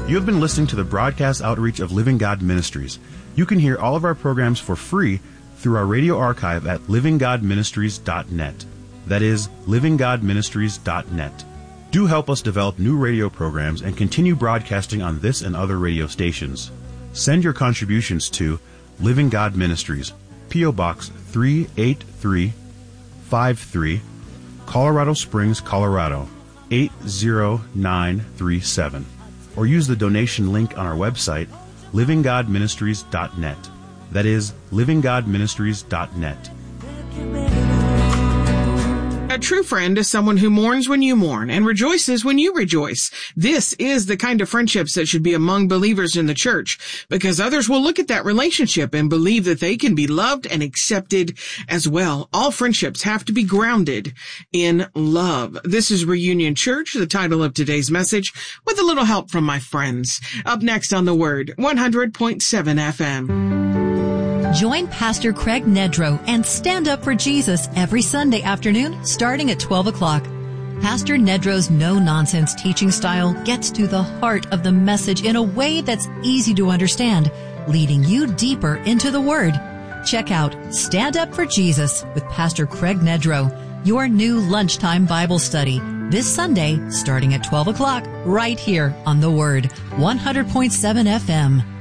You have been listening to the broadcast outreach of Living God Ministries. You can hear all of our programs for free through our radio archive at livinggodministries.net. That is, livinggodministries.net. Do help us develop new radio programs and continue broadcasting on this and other radio stations. Send your contributions to Living God Ministries, P.O. Box 38353, Colorado Springs, Colorado 80937. Or use the donation link on our website, livinggodministries.net. That is, livinggodministries.net. A true friend is someone who mourns when you mourn and rejoices when you rejoice. This is the kind of friendships that should be among believers in the church, because others will look at that relationship and believe that they can be loved and accepted as well. All friendships have to be grounded in love. This is Reunion Church, the title of today's message, with a little help from my friends. Up next on The Word, 100.7 FM. Join Pastor Craig Nedrow and Stand Up for Jesus every Sunday afternoon starting at 12 o'clock. Pastor Nedrow's no-nonsense teaching style gets to the heart of the message in a way that's easy to understand, leading you deeper into the Word. Check out Stand Up for Jesus with Pastor Craig Nedrow, your new lunchtime Bible study, this Sunday starting at 12 o'clock right here on The Word, 100.7 FM.